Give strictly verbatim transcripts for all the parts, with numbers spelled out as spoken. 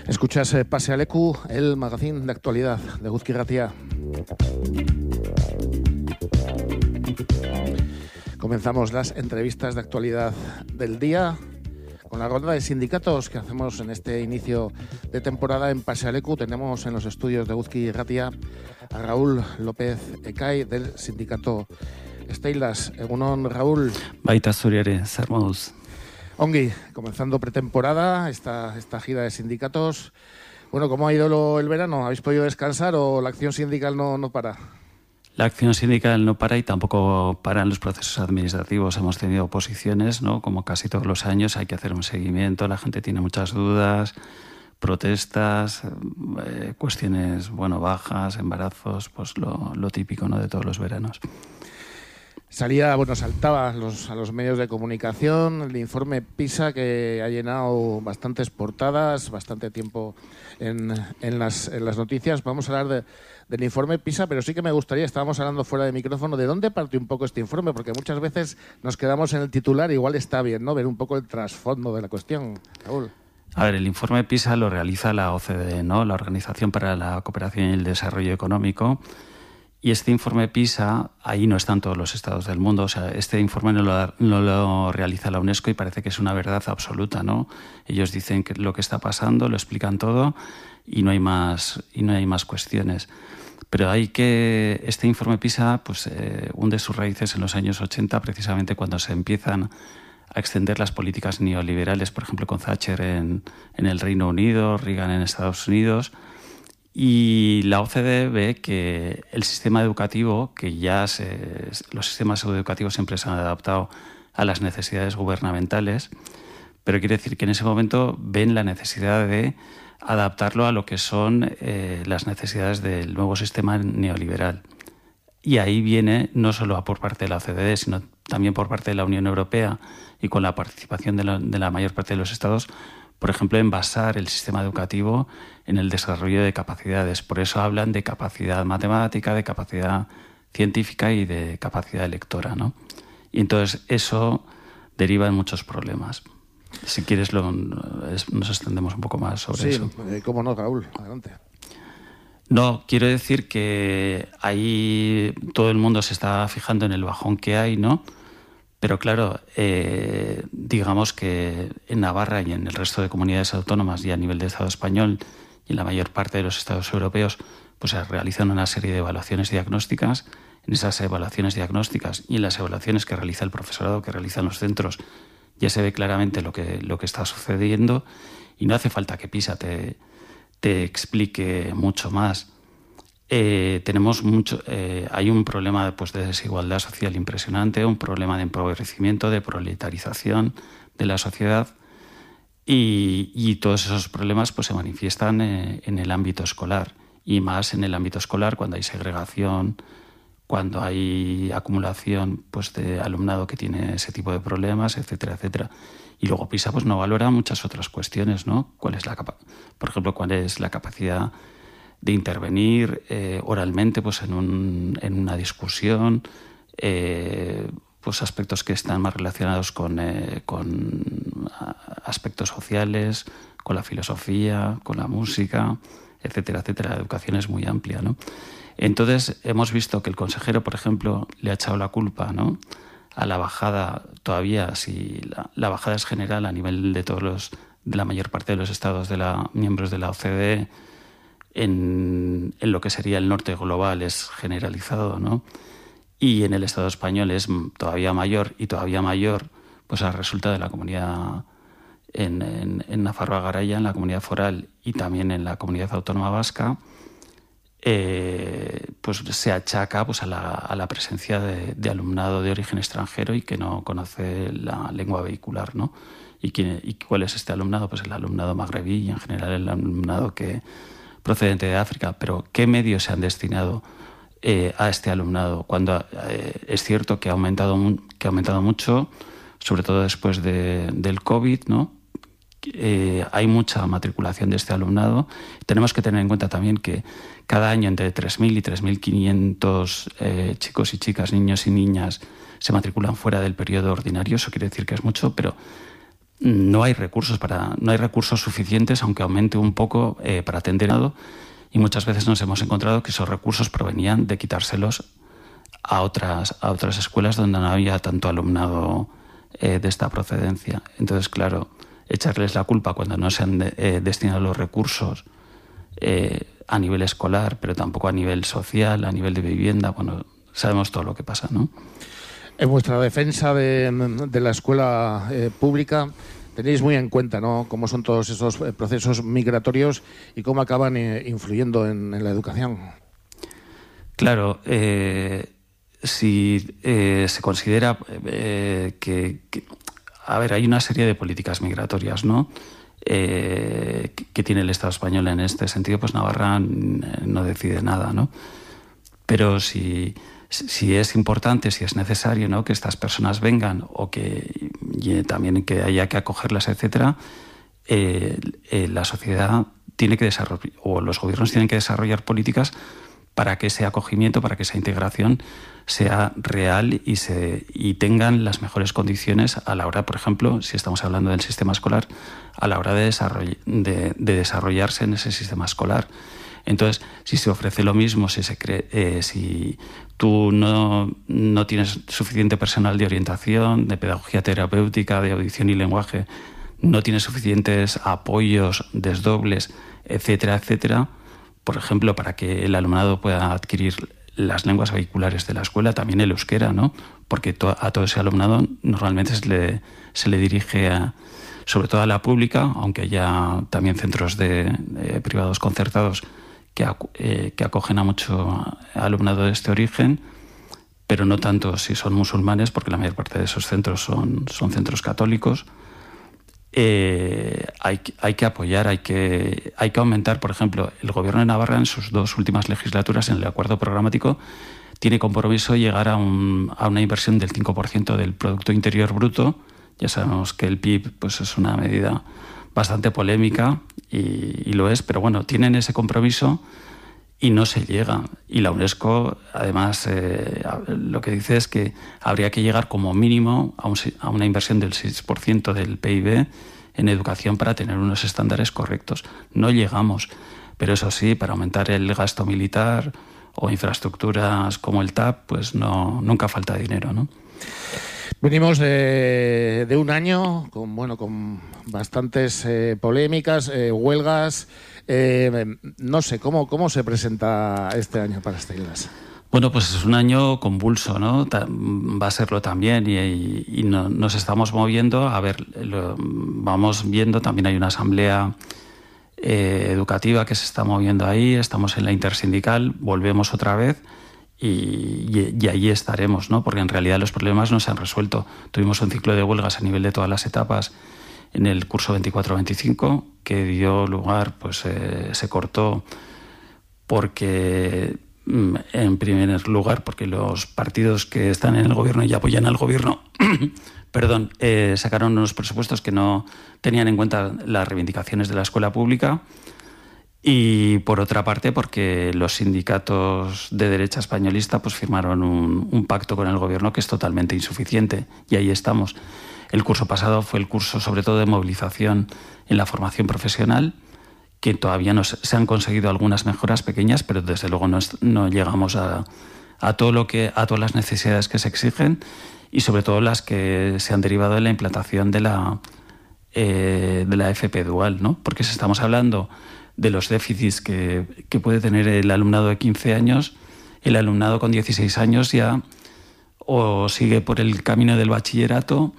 Escuchas eh, Pase a Leku, el magazín de actualidad de Eguzki Irratia. Comenzamos las entrevistas de actualidad del día con la ronda de sindicatos que hacemos en este inicio de temporada en Pase a Leku. Tenemos en los estudios de Eguzki Irratia a Raúl López Ecay del sindicato Steilas. Egunon, Raúl. Baita zuriare, zer moduz. Ongi, comenzando pretemporada, esta, esta gira de sindicatos. Bueno, ¿cómo ha ido lo, el verano? ¿Habéis podido descansar o la acción sindical no, no para? La acción sindical no para y tampoco paran los procesos administrativos. Hemos tenido oposiciones, ¿no? Como casi todos los años, hay que hacer un seguimiento, la gente tiene muchas dudas, protestas, eh, cuestiones, bueno, bajas, embarazos, pues lo, lo típico, ¿no? De todos los veranos. Salía, bueno, saltaba a los, a los medios de comunicación el informe PISA, que ha llenado bastantes portadas, bastante tiempo en, en, las, en las noticias. Vamos a hablar de, del informe PISA, pero sí que me gustaría, estábamos hablando fuera de micrófono, ¿de dónde parte un poco este informe? Porque muchas veces nos quedamos en el titular, igual está bien, ¿no? Ver un poco el trasfondo de la cuestión. Raúl. A ver, el informe PISA lo realiza la O C D E, ¿no? La Organización para la Cooperación y el Desarrollo Económico. Y este informe PISA, ahí no están todos los estados del mundo. O sea, este informe no lo, no lo realiza la UNESCO y parece que es una verdad absoluta, ¿no? Ellos dicen que lo que está pasando, lo explican todo y no hay más, y no hay más cuestiones. Pero hay que... Este informe PISA pues, eh, hunde sus raíces en los años ochenta, precisamente cuando se empiezan a extender las políticas neoliberales, por ejemplo, con Thatcher en, en el Reino Unido, Reagan en Estados Unidos. Y la O C D E ve que el sistema educativo, que ya se, los sistemas educativos siempre se han adaptado a las necesidades gubernamentales, pero quiere decir que en ese momento ven la necesidad de adaptarlo a lo que son eh, las necesidades del nuevo sistema neoliberal. Y ahí viene, no solo por parte de la O C D E, sino también por parte de la Unión Europea y con la participación de la, de la mayor parte de los estados, por ejemplo, en basar el sistema educativo en el desarrollo de capacidades. Por eso hablan de capacidad matemática, de capacidad científica y de capacidad lectora, ¿no? Y entonces eso deriva en muchos problemas. Si quieres, lo, es, nos extendemos un poco más sobre sí, eso. Sí, cómo no, Raúl. Adelante. No, quiero decir que ahí todo el mundo se está fijando en el bajón que hay, ¿no? Pero claro, eh, digamos que en Navarra y en el resto de comunidades autónomas y a nivel del Estado español y en la mayor parte de los estados europeos, pues se realizan una serie de evaluaciones diagnósticas. En esas evaluaciones diagnósticas y en las evaluaciones que realiza el profesorado, que realizan los centros, ya se ve claramente lo que, lo que está sucediendo y no hace falta que PISA te, te explique mucho más. Eh, tenemos mucho, eh, hay un problema pues, de desigualdad social impresionante, un problema de empobrecimiento, de proletarización de la sociedad y, y todos esos problemas pues, se manifiestan eh, en el ámbito escolar y más en el ámbito escolar cuando hay segregación, cuando hay acumulación pues, de alumnado que tiene ese tipo de problemas, etcétera, etcétera. Y luego PISA pues, no valora muchas otras cuestiones, ¿no? ¿Cuál es la capa- por ejemplo, cuál es la capacidad de intervenir eh, oralmente pues, en, un, en una discusión, eh, pues aspectos que están más relacionados con, eh, con aspectos sociales, con la filosofía, con la música, etcétera, etcétera. La educación es muy amplia, ¿no? Entonces hemos visto que el consejero, por ejemplo, le ha echado la culpa, ¿no?, a la bajada, todavía si la, la bajada es general a nivel de todos los, de la mayor parte de los estados de la miembros de la O C D E, En, en lo que sería el norte global es generalizado, ¿no? Y en el Estado español es todavía mayor y todavía mayor, pues resulta de la comunidad en, en, en Nafarroa-Garaia, en la comunidad foral y también en la comunidad autónoma vasca, eh, pues se achaca pues, a, la, a la presencia de, de alumnado de origen extranjero y que no conoce la lengua vehicular, ¿no? ¿Y, quién, ¿Y cuál es este alumnado? Pues el alumnado magrebí y en general el alumnado que procedente de África, pero ¿qué medios se han destinado eh, a este alumnado? Cuando eh, es cierto que ha aumentado que ha aumentado mucho, sobre todo después de, del COVID, ¿no? Eh, hay mucha matriculación de este alumnado. Tenemos que tener en cuenta también que cada año entre tres mil y tres mil quinientos eh, chicos y chicas, niños y niñas se matriculan fuera del periodo ordinario. Eso quiere decir que es mucho, pero no hay recursos para no hay recursos suficientes, aunque aumente un poco, eh, para atender a todo, y muchas veces nos hemos encontrado que esos recursos provenían de quitárselos a otras a otras escuelas donde no había tanto alumnado eh, de esta procedencia. Entonces, claro, echarles la culpa cuando no se han de, eh, destinado los recursos eh, a nivel escolar, pero tampoco a nivel social, a nivel de vivienda, bueno, sabemos todo lo que pasa, ¿no? En vuestra defensa de, de la escuela eh, pública tenéis muy en cuenta, ¿no?, cómo son todos esos procesos migratorios y cómo acaban eh, influyendo en, en la educación. Claro, eh, si eh, se considera eh, que, que, a ver, hay una serie de políticas migratorias, ¿no?, eh, que, que tiene el Estado español en este sentido, pues Navarra no decide nada, ¿no? Pero si... si es importante, si es necesario, ¿no?, que estas personas vengan o que y también que haya que acogerlas, etcétera, eh, eh, la sociedad tiene que desarrollar, o los gobiernos tienen que desarrollar políticas para que ese acogimiento, para que esa integración sea real y se y tengan las mejores condiciones a la hora, por ejemplo, si estamos hablando del sistema escolar, a la hora de, desarroll, de, de desarrollarse en ese sistema escolar. Entonces, si se ofrece lo mismo, si se cree, eh, si tú no, no tienes suficiente personal de orientación, de pedagogía terapéutica, de audición y lenguaje, no tienes suficientes apoyos, desdobles, etcétera, etcétera, por ejemplo, para que el alumnado pueda adquirir las lenguas vehiculares de la escuela, también el euskera, ¿no? Porque to- a todo ese alumnado normalmente se le, se le dirige a, sobre todo a la pública, aunque haya también centros de, de privados concertados que, eh, que acogen a mucho alumnado de este origen, pero no tanto si son musulmanes, porque la mayor parte de esos centros son, son centros católicos. Eh, hay, hay que apoyar, hay que, hay que aumentar, por ejemplo, el Gobierno de Navarra en sus dos últimas legislaturas, en el acuerdo programático, tiene compromiso llegar a, un, a una inversión del cinco por ciento del Producto Interior Bruto. Ya sabemos que el P I B pues, es una medida bastante polémica y, y lo es, pero bueno, tienen ese compromiso y no se llega. Y la UNESCO, además, eh, lo que dice es que habría que llegar como mínimo a, un, a una inversión del seis por ciento del P I B en educación para tener unos estándares correctos. No llegamos, pero eso sí, para aumentar el gasto militar o infraestructuras como el T A P, pues no, nunca falta dinero, ¿no? Venimos de, de un año con, bueno, con bastantes eh, polémicas, eh, huelgas. Eh, no sé, ¿cómo, ¿cómo se presenta este año para Steilas? Bueno, pues es un año convulso, ¿no? Va a serlo también y, y, y no, nos estamos moviendo. A ver, lo, vamos viendo, también hay una asamblea eh, educativa que se está moviendo ahí, estamos en la intersindical, volvemos otra vez. Y, y, y ahí estaremos, ¿no? Porque en realidad los problemas no se han resuelto. Tuvimos un ciclo de huelgas a nivel de todas las etapas en el curso veinticuatro veinticinco que dio lugar, pues eh, se cortó porque, en primer lugar, porque los partidos que están en el gobierno y apoyan al gobierno, perdón, eh, sacaron unos presupuestos que no tenían en cuenta las reivindicaciones de la escuela pública. Y por otra parte porque los sindicatos de derecha españolista pues firmaron un, un pacto con el gobierno que es totalmente insuficiente y ahí estamos. El curso pasado fue el curso sobre todo de movilización en la formación profesional, que todavía no se, se han conseguido algunas mejoras pequeñas, pero desde luego no, es, no llegamos a, a todo lo que a todas las necesidades que se exigen y sobre todo las que se han derivado de la implantación de la eh, de la F P dual, ¿no? Porque si estamos hablando de los déficits que, que puede tener el alumnado de quince años, el alumnado con dieciséis años ya o sigue por el camino del bachillerato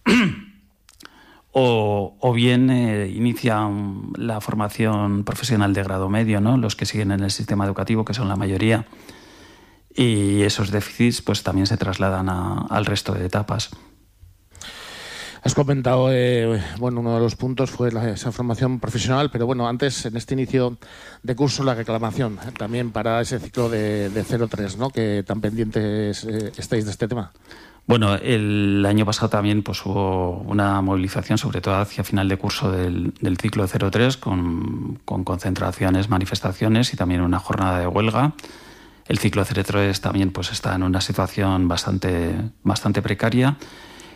o, o bien eh, inicia un, la formación profesional de grado medio, ¿no? Los que siguen en el sistema educativo, que son la mayoría, y esos déficits pues también se trasladan a, al resto de etapas. Has comentado, eh, bueno, uno de los puntos fue la, esa formación profesional, pero bueno, antes, en este inicio de curso, la reclamación eh, también para ese ciclo de, de cero tres, ¿no? Que tan pendientes eh, estáis de este tema. Bueno, el año pasado también pues, hubo una movilización, sobre todo hacia final de curso del, del ciclo de cero tres, con, con concentraciones, manifestaciones y también una jornada de huelga. El ciclo de cero tres también pues, está en una situación bastante, bastante precaria.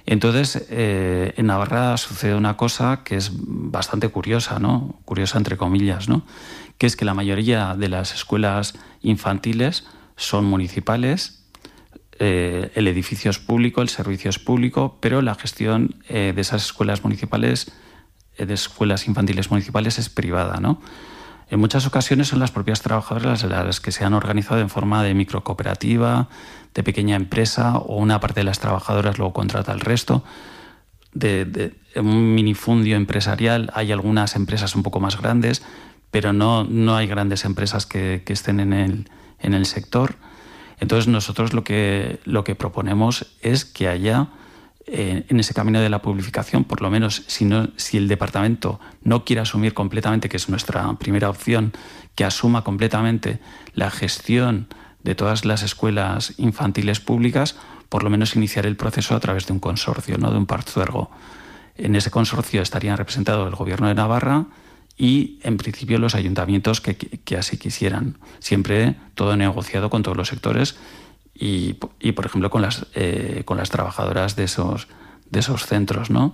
Entonces, eh, en Navarra sucede una cosa que es bastante curiosa, ¿no? Curiosa entre comillas, ¿no? Que es que la mayoría de las escuelas infantiles son municipales, eh, el edificio es público, el servicio es público, pero la gestión eh, de esas escuelas municipales, eh, de escuelas infantiles municipales, es privada, ¿no? En muchas ocasiones son las propias trabajadoras las que se han organizado en forma de microcooperativa, de pequeña empresa, o una parte de las trabajadoras luego contrata al resto. De, de un minifundio empresarial, hay algunas empresas un poco más grandes, pero no, no hay grandes empresas que, que estén en el, en el sector. Entonces nosotros lo que, lo que proponemos es que haya eh, en ese camino de la publificación, por lo menos si, no, si el departamento no quiere asumir completamente, que es nuestra primera opción, que asuma completamente la gestión de todas las escuelas infantiles públicas, por lo menos iniciar el proceso a través de un consorcio, no de un partzuergo. En ese consorcio estarían representados el Gobierno de Navarra y, en principio, los ayuntamientos que, que así quisieran. Siempre todo negociado con todos los sectores y, y por ejemplo, con las, eh, con las trabajadoras de esos, de esos centros, ¿no?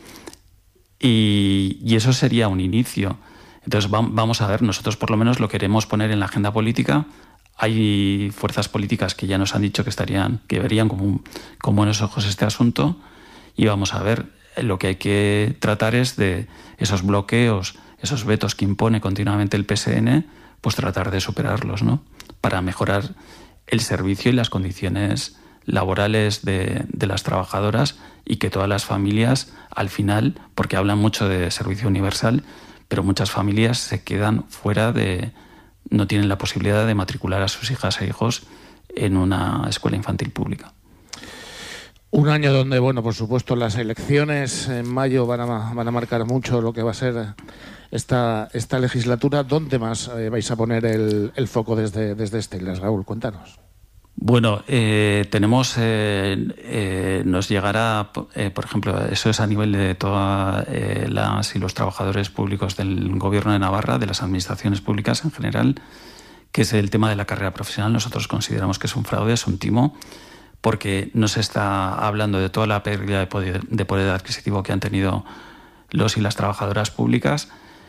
Y, y eso sería un inicio. Entonces, vamos a ver, nosotros por lo menos lo queremos poner en la agenda política. Hay fuerzas políticas que ya nos han dicho que estarían, que verían como un, con buenos ojos este asunto, y vamos a ver, lo que hay que tratar es de esos bloqueos, esos vetos que impone continuamente el P S N, pues tratar de superarlos, ¿no? Para mejorar el servicio y las condiciones laborales de, de las trabajadoras, y que todas las familias, al final, porque hablan mucho de servicio universal, pero muchas familias se quedan fuera de, no tienen la posibilidad de matricular a sus hijas e hijos en una escuela infantil pública. Un año donde, bueno, por supuesto, las elecciones en mayo van a, van a marcar mucho lo que va a ser esta, esta legislatura. ¿Dónde más eh, vais a poner el, el foco desde, desde Steilas, Raúl? Cuéntanos. Bueno, eh, tenemos, eh, eh, nos llegará, eh, por ejemplo, eso es a nivel de todas eh, las y los trabajadores públicos del Gobierno de Navarra, de las administraciones públicas en general, que es el tema de la carrera profesional. Nosotros consideramos que es un fraude, es un timo, porque no se está hablando de toda la pérdida de poder, de poder adquisitivo que han tenido los y las trabajadoras públicas,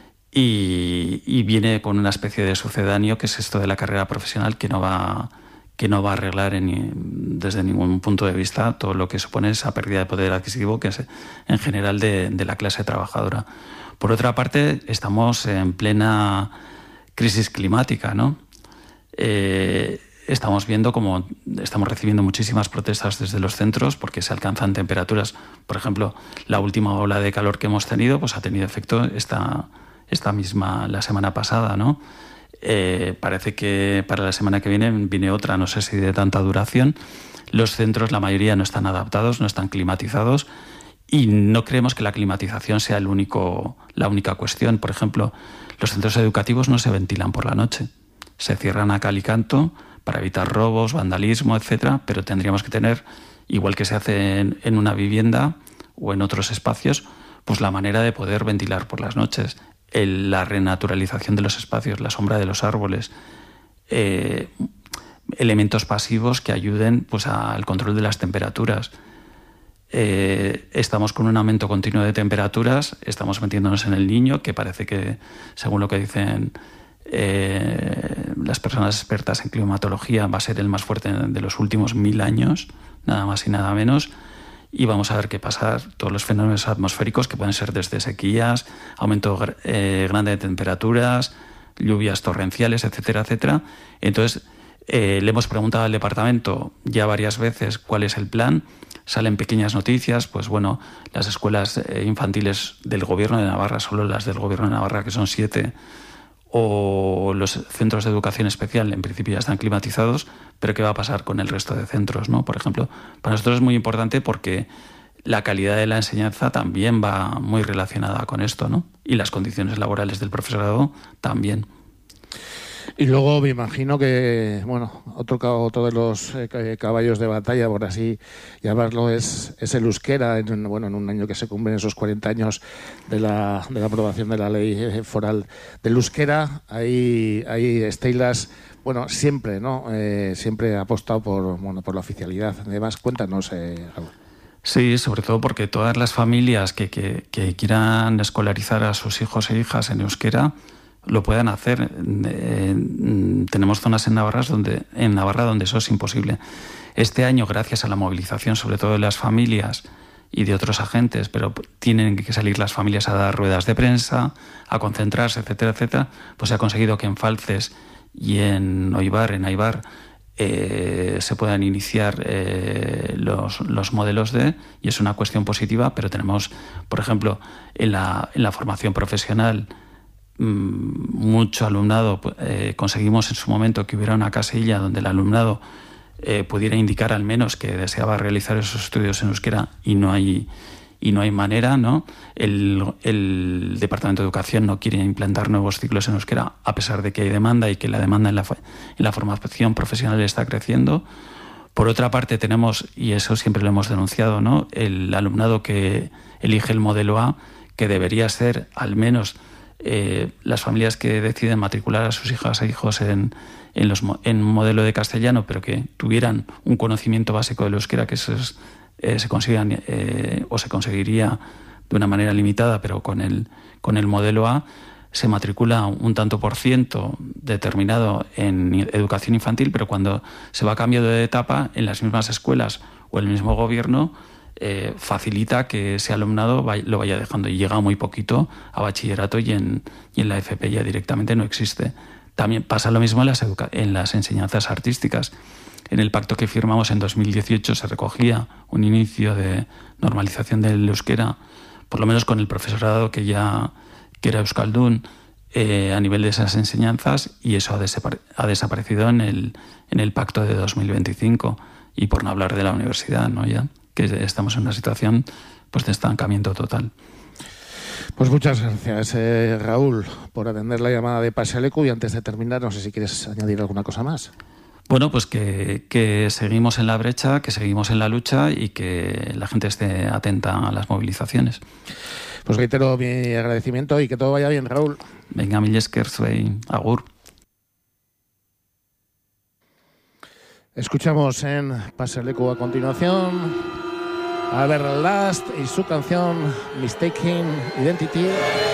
y, y viene con una especie de sucedáneo, que es esto de la carrera profesional, que no va que no va a arreglar en, desde ningún punto de vista todo lo que supone esa pérdida de poder adquisitivo, que es en general de, de la clase trabajadora. Por otra parte, estamos en plena crisis climática, ¿no? Eh, estamos viendo como estamos recibiendo muchísimas protestas desde los centros porque se alcanzan temperaturas. Por ejemplo, la última ola de calor que hemos tenido pues ha tenido efecto esta, esta misma, la semana pasada, ¿no? Eh, parece que para la semana que viene viene otra, no sé si de tanta duración. Los centros, la mayoría, no están adaptados, no están climatizados, y no creemos que la climatización sea el único, la única cuestión. Por ejemplo, los centros educativos no se ventilan por la noche, se cierran a cal y canto para evitar robos, vandalismo, etcétera, pero tendríamos que tener, igual que se hace en, en una vivienda o en otros espacios, pues la manera de poder ventilar por las noches. El, la renaturalización de los espacios, la sombra de los árboles, eh, elementos pasivos que ayuden pues, al control de las temperaturas. Eh, estamos con un aumento continuo de temperaturas, estamos metiéndonos en el Niño, que parece que, según lo que dicen eh, las personas expertas en climatología, va a ser el más fuerte de los últimos mil años, nada más y nada menos. Y vamos a ver qué pasa, todos los fenómenos atmosféricos, que pueden ser desde sequías, aumento eh, grande de temperaturas, lluvias torrenciales, etcétera, etcétera. Entonces, eh, le hemos preguntado al departamento ya varias veces cuál es el plan. Salen pequeñas noticias, pues bueno, las escuelas eh, infantiles del Gobierno de Navarra, solo las del Gobierno de Navarra, que son siete, o los centros de educación especial, en principio ya están climatizados, pero ¿qué va a pasar con el resto de centros, ¿no? Por ejemplo, para nosotros es muy importante porque la calidad de la enseñanza también va muy relacionada con esto, ¿no? Y las condiciones laborales del profesorado también. Y luego me imagino que, bueno, otro, otro de los eh, caballos de batalla, por así llamarlo, es, es el euskera. En, bueno, en un año que se cumplen esos cuarenta años de la, de la aprobación de la ley foral del euskera, ahí, ahí Steilas, bueno, siempre, ¿no? Eh, siempre ha apostado por, bueno, por la oficialidad. Además, cuéntanos, eh, Raúl. Sí, sobre todo porque todas las familias que, que, que quieran escolarizar a sus hijos e hijas en euskera lo puedan hacer. Eh, tenemos zonas en Navarra donde, en Navarra donde eso es imposible. Este año, gracias a la movilización, sobre todo de las familias y de otros agentes, pero tienen que salir las familias a dar ruedas de prensa, a concentrarse, etcétera, etcétera, pues se ha conseguido que en Falces y en Oibar, en Aibar, eh, se puedan iniciar eh, los, los modelos D, y es una cuestión positiva, pero tenemos, por ejemplo, en la, en la formación profesional, mucho alumnado. Eh, conseguimos en su momento que hubiera una casilla donde el alumnado eh, pudiera indicar al menos que deseaba realizar esos estudios en euskera, y no hay y no hay manera, ¿no? El, el Departamento de Educación no quiere implantar nuevos ciclos en euskera, a pesar de que hay demanda y que la demanda en la, en la formación profesional está creciendo. Por otra parte tenemos, y eso siempre lo hemos denunciado, ¿no?, el alumnado que elige el modelo A, que debería ser al menos Eh, las familias que deciden matricular a sus hijas e hijos en, en, los, en modelo de castellano, pero que tuvieran un conocimiento básico del euskera, que se, eh, se consigan eh, o se conseguiría de una manera limitada, pero con el, con el modelo A se matricula un tanto por ciento determinado en educación infantil, pero cuando se va cambiando de etapa, en las mismas escuelas o el mismo gobierno Eh, facilita que ese alumnado vaya, lo vaya dejando, y llega muy poquito a bachillerato, y en, y en la F P ya directamente no existe. También pasa lo mismo en las, educa- en las enseñanzas artísticas. En el pacto que firmamos en dos mil dieciocho se recogía un inicio de normalización del euskera, por lo menos con el profesorado que ya que era euskaldun, eh, a nivel de esas enseñanzas, y eso ha, desapare- ha desaparecido en el, en el pacto de dos mil veinticinco, y por no hablar de la universidad, ¿no? Ya que estamos en una situación, pues, de estancamiento total. Pues muchas gracias, eh, Raúl, por atender la llamada de Paselecu, y antes de terminar, no sé si quieres añadir alguna cosa más. Bueno, pues que, que seguimos en la brecha, que seguimos en la lucha, y que la gente esté atenta a las movilizaciones. Pues reitero mi agradecimiento y que todo vaya bien, Raúl. Venga, mil esker zuei, agur. Escuchamos en Paselecu a continuación a Everlast y su canción Mistaken Identity.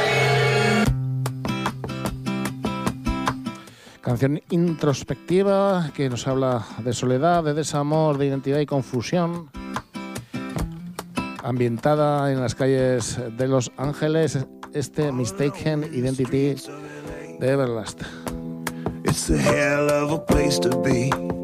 Canción introspectiva que nos habla de soledad, de desamor, de identidad y confusión. Ambientada en las calles de Los Ángeles, este Mistaken Identity de Everlast. It's a hell of a place to be.